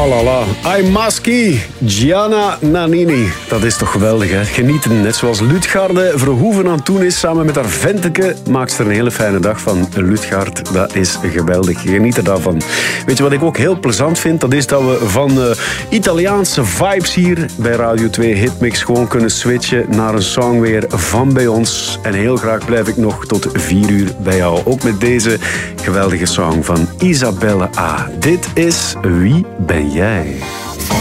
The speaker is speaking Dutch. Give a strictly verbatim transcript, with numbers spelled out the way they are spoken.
Ah la la. I Maski, Gianna Nannini. Dat is toch geweldig, hè? Genieten. Net zoals Lutgarde Verhoeven aan het doen is. Samen met haar venteke maakt ze er een hele fijne dag van. Lutgard, dat is geweldig. Geniet er daarvan. Weet je wat ik ook heel plezant vind? Dat is dat we van uh, Italiaanse vibes hier bij Radio twee Hitmix gewoon kunnen switchen naar een song weer van bij ons. En heel graag blijf ik nog tot vier uur bij jou. Ook met deze geweldige song van Isabelle A. Dit is Wie ben jij?